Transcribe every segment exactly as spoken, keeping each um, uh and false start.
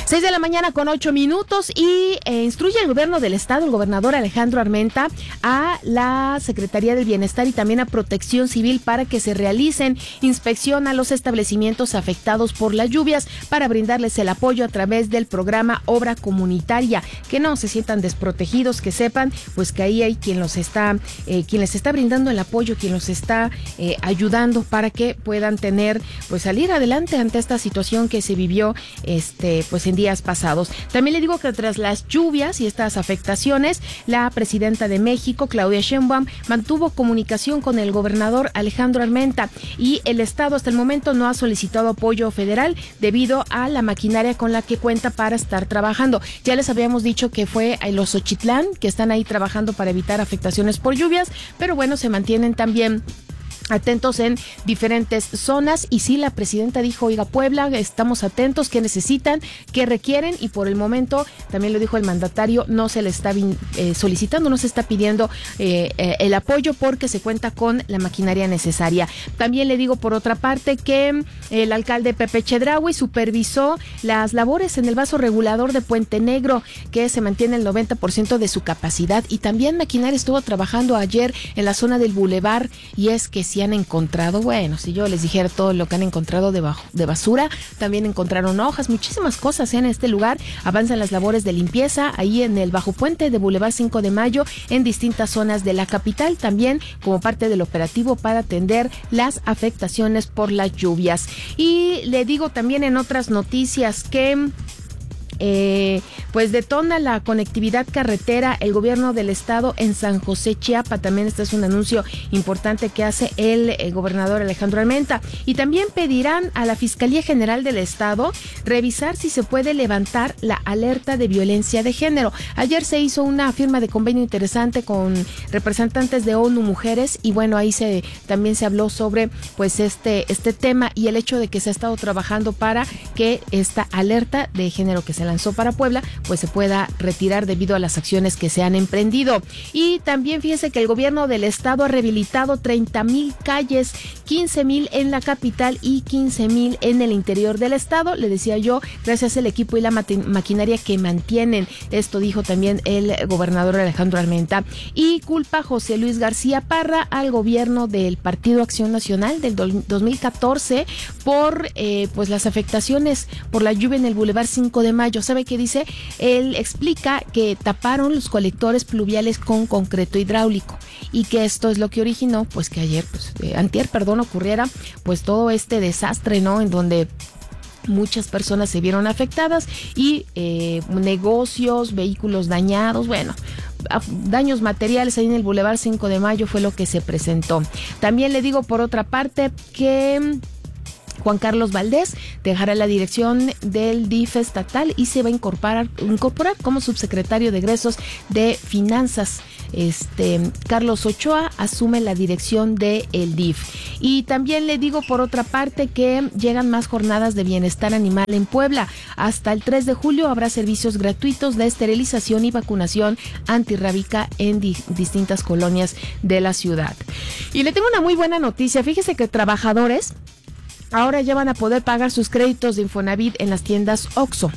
Seis de la mañana con ocho minutos y eh, instruye el gobierno del estado, el gobernador Alejandro Armenta, a la Secretaría del Bienestar y también a Protección Civil para que se realicen inspección a los establecimientos afectados por las lluvias para brindarles el apoyo a través del programa Obra Comunitaria, que no se sientan desprotegidos, que sepan pues que ahí hay quien los está, eh, quien les está brindando el apoyo, quien los está eh, ayudando para que puedan tener, pues salir adelante ante esta situación que se vivió este pues en días pasados. También le digo que tras las lluvias y estas afectaciones, la presidenta de México, Claudia Sheinbaum, mantuvo comunicación con el gobernador Alejandro Armenta y el estado hasta el momento no ha solicitado apoyo federal debido a la maquinaria con la que cuenta para estar trabajando. Ya les habíamos dicho que fue a los Xochitlán, que están ahí trabajando para evitar afectaciones por lluvias, pero bueno, se mantienen también atentos en diferentes zonas. Y sí, la presidenta dijo, oiga, Puebla, estamos atentos, ¿qué necesitan? ¿Qué requieren? Y por el momento, también lo dijo el mandatario, no se le está eh, solicitando, no se está pidiendo eh, eh, el apoyo porque se cuenta con la maquinaria necesaria. También le digo, por otra parte, que el alcalde Pepe Chedraui supervisó las labores en el vaso regulador de Puente Negro, que se mantiene el noventa por ciento de su capacidad, y también maquinaria estuvo trabajando ayer en la zona del Boulevard. Y es que si han encontrado, bueno, si yo les dijera todo lo que han encontrado de, bajo, de basura, también encontraron hojas, muchísimas cosas en este lugar. Avanzan las labores de limpieza ahí en el bajo puente de Boulevard cinco de mayo en distintas zonas de la capital, también como parte del operativo para atender las afectaciones por las lluvias. Y le digo también en otras noticias que Eh, pues detona la conectividad carretera el gobierno del estado en San José, Chiapa. También este es un anuncio importante que hace el, el gobernador Alejandro Armenta. Y también pedirán a la Fiscalía General del Estado revisar si se puede levantar la alerta de violencia de género. Ayer se hizo una firma de convenio interesante con representantes de ONU Mujeres y bueno, ahí se también se habló sobre pues este, este tema y el hecho de que se ha estado trabajando para que esta alerta de género que se lanzó para Puebla, pues se pueda retirar debido a las acciones que se han emprendido. Y también fíjense que el gobierno del estado ha rehabilitado treinta mil calles, quince mil en la capital y quince mil en el interior del estado. Le decía yo, gracias al equipo y la maquinaria que mantienen. Esto dijo también el gobernador Alejandro Armenta. Y culpa José Luis García Parra al gobierno del Partido Acción Nacional del dos mil catorce por eh, pues las afectaciones por la lluvia en el Boulevard cinco de mayo. ¿Sabe qué dice? Él explica que taparon los colectores pluviales con concreto hidráulico y que esto es lo que originó, pues que ayer, pues, eh, antier, perdón, ocurriera pues todo este desastre, ¿no? En donde muchas personas se vieron afectadas y eh, negocios, vehículos dañados, bueno, daños materiales ahí en el Boulevard cinco de mayo fue lo que se presentó. También le digo por otra parte que Juan Carlos Valdés dejará la dirección del D I F estatal y se va a incorporar, incorporar como subsecretario de egresos de finanzas. Este Carlos Ochoa asume la dirección del D I F. Y también le digo por otra parte que llegan más jornadas de bienestar animal en Puebla. Hasta el tres de julio habrá servicios gratuitos de esterilización y vacunación antirrábica en di- distintas colonias de la ciudad. Y le tengo una muy buena noticia. Fíjese que trabajadores ahora ya van a poder pagar sus créditos de Infonavit en las tiendas OXXO.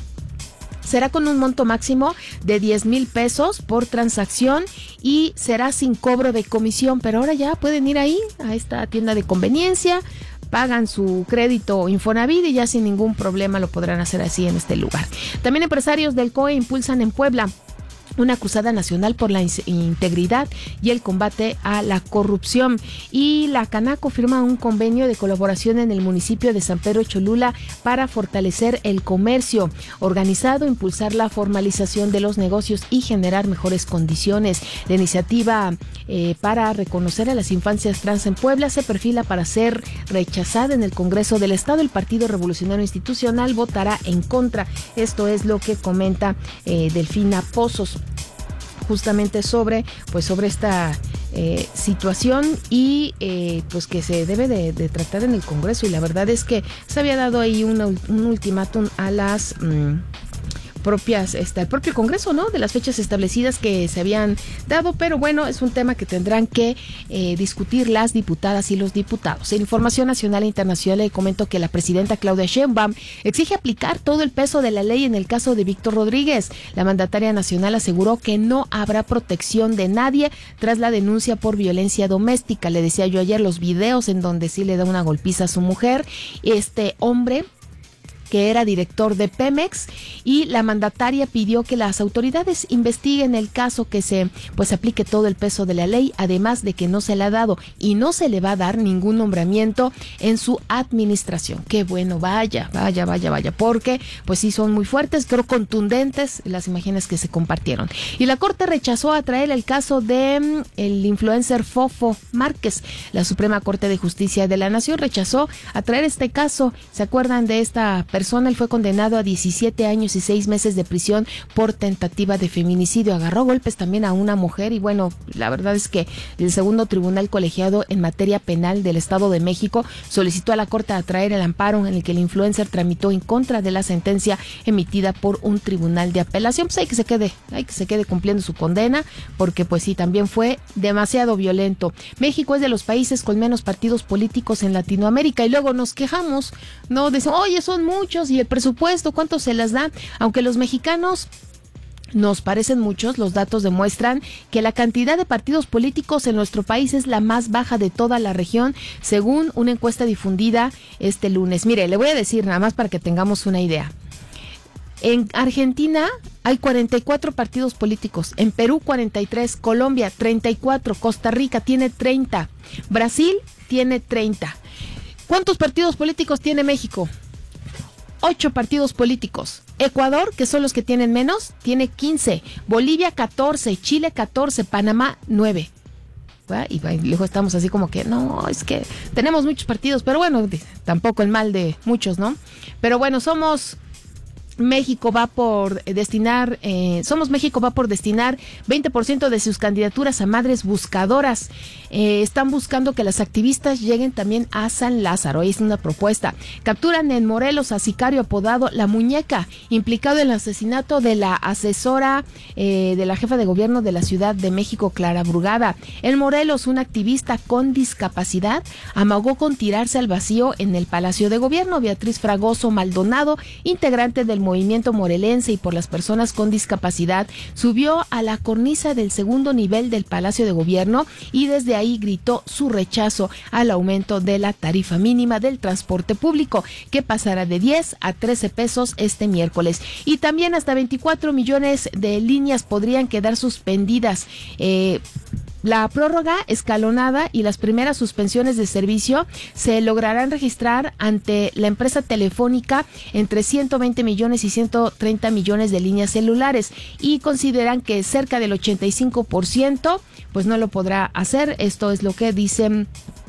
Será con un monto máximo de diez mil pesos por transacción y será sin cobro de comisión, pero ahora ya pueden ir ahí a esta tienda de conveniencia, pagan su crédito Infonavit y ya sin ningún problema lo podrán hacer así en este lugar. También empresarios del C O E impulsan en Puebla una acusada nacional por la integridad y el combate a la corrupción. Y la Canaco firma un convenio de colaboración en el municipio de San Pedro Cholula para fortalecer el comercio organizado, impulsar la formalización de los negocios y generar mejores condiciones. La iniciativa eh, para reconocer a las infancias trans en Puebla se perfila para ser rechazada en el Congreso del Estado. El Partido Revolucionario Institucional votará en contra. Esto es lo que comenta eh, Delfina Pozos, justamente sobre pues sobre esta eh, situación y eh, pues que se debe de, de tratar en el Congreso. Y la verdad es que se había dado ahí una, un ultimátum a las mmm, propias, este, el propio Congreso, ¿no? De las fechas establecidas que se habían dado, pero bueno, es un tema que tendrán que eh, discutir las diputadas y los diputados. En información nacional e internacional le comento que la presidenta Claudia Sheinbaum exige aplicar todo el peso de la ley en el caso de Víctor Rodríguez. La mandataria nacional aseguró que no habrá protección de nadie tras la denuncia por violencia doméstica. Le decía yo ayer los videos en donde sí le da una golpiza a su mujer. Este hombre que era director de Pemex, y la mandataria pidió que las autoridades investiguen el caso, que se pues aplique todo el peso de la ley, además de que no se le ha dado y no se le va a dar ningún nombramiento en su administración. Qué bueno, vaya, vaya, vaya, vaya, porque pues sí son muy fuertes, pero contundentes las imágenes que se compartieron. Y la Corte rechazó a traer el caso de mm, el influencer Fofo Márquez. La Suprema Corte de Justicia de la Nación rechazó a traer este caso. ¿Se acuerdan de esta persona? Él fue condenado a diecisiete años y seis meses de prisión por tentativa de feminicidio. Agarró golpes también a una mujer y bueno, la verdad es que el segundo tribunal colegiado en materia penal del Estado de México solicitó a la Corte a traer el amparo en el que el influencer tramitó en contra de la sentencia emitida por un tribunal de apelación. Pues hay que se quede, hay que se quede cumpliendo su condena, porque pues sí, también fue demasiado violento. México es de los países con menos partidos políticos en Latinoamérica y luego nos quejamos, ¿no? Decimos, oye, son muchos. Y el presupuesto, ¿cuánto se las da? Aunque los mexicanos nos parecen muchos, los datos demuestran que la cantidad de partidos políticos en nuestro país es la más baja de toda la región, según una encuesta difundida este lunes. Mire, le voy a decir nada más para que tengamos una idea. En Argentina hay cuarenta y cuatro partidos políticos, en Perú cuarenta y tres, Colombia treinta y cuatro, Costa Rica tiene treinta, Brasil tiene treinta. ¿Cuántos partidos políticos tiene México? Ocho partidos políticos. Ecuador, que son los que tienen menos, tiene quince. Bolivia, catorce. Chile, catorce. Panamá, nueve. Y luego estamos así como que, no, es que tenemos muchos partidos, pero bueno, tampoco el mal de muchos, ¿no? Pero bueno, somos... México va por destinar, eh, Somos México va por destinar veinte por ciento de sus candidaturas a madres buscadoras. Eh, están buscando que las activistas lleguen también a San Lázaro. Ahí es una propuesta. Capturan en Morelos a sicario apodado La Muñeca, implicado en el asesinato de la asesora eh, de la jefa de gobierno de la Ciudad de México, Clara Brugada. En Morelos, una activista con discapacidad amagó con tirarse al vacío en el Palacio de Gobierno. Beatriz Fragoso Maldonado, integrante del Movimiento Morelense y por las personas con discapacidad, subió a la cornisa del segundo nivel del Palacio de Gobierno y desde ahí gritó su rechazo al aumento de la tarifa mínima del transporte público, que pasará de diez a trece pesos este miércoles. Y también hasta veinticuatro millones de líneas podrían quedar suspendidas. Eh, La prórroga escalonada y las primeras suspensiones de servicio se lograrán registrar ante la empresa telefónica entre ciento veinte millones y ciento treinta millones de líneas celulares, y consideran que cerca del ochenta y cinco por ciento pues no lo podrá hacer. Esto es lo que dicen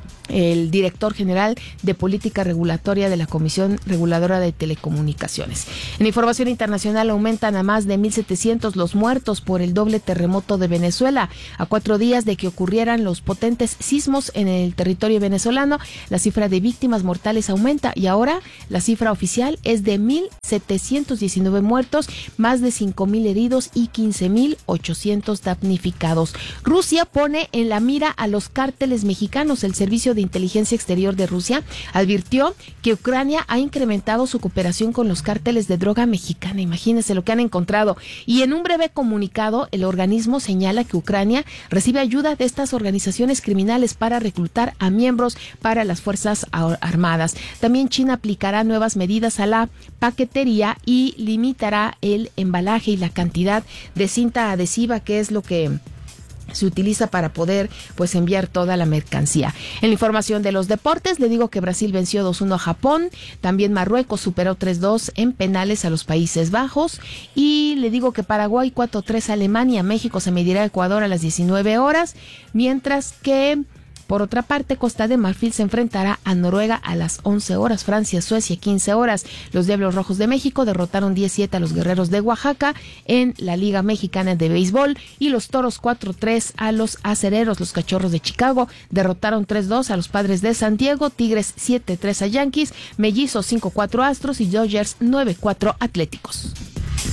el director general de Política Regulatoria de la Comisión Reguladora de Telecomunicaciones. En información internacional, aumentan a más de mil setecientos los muertos por el doble terremoto de Venezuela. A cuatro días de que ocurrieran los potentes sismos en el territorio venezolano, la cifra de víctimas mortales aumenta y ahora la cifra oficial es de mil setecientos diecinueve muertos, más de cinco mil heridos y quince mil ochocientos damnificados. Rusia pone en la mira a los cárteles mexicanos. El servicio de Inteligencia Exterior de Rusia advirtió que Ucrania ha incrementado su cooperación con los cárteles de droga mexicana. Imagínense lo que han encontrado. Y en un breve comunicado, el organismo señala que Ucrania recibe ayuda de estas organizaciones criminales para reclutar a miembros para las Fuerzas Armadas. También China aplicará nuevas medidas a la paquetería y limitará el embalaje y la cantidad de cinta adhesiva, que es lo que se utiliza para poder pues enviar toda la mercancía. En la información de los deportes, le digo que Brasil venció dos uno a Japón, también Marruecos superó tres dos en penales a los Países Bajos, y le digo que Paraguay cuatro tres a Alemania. México se medirá a Ecuador a las diecinueve horas, mientras que por otra parte, Costa de Marfil se enfrentará a Noruega a las once horas, Francia, Suecia, quince horas. Los Diablos Rojos de México derrotaron diez siete a los Guerreros de Oaxaca en la Liga Mexicana de Béisbol, y los Toros cuatro tres a los Acereros. Los Cachorros de Chicago derrotaron tres dos a los Padres de San Diego, Tigres siete tres a Yankees, Mellizos cinco cuatro a Astros y Dodgers nueve cuatro Atléticos.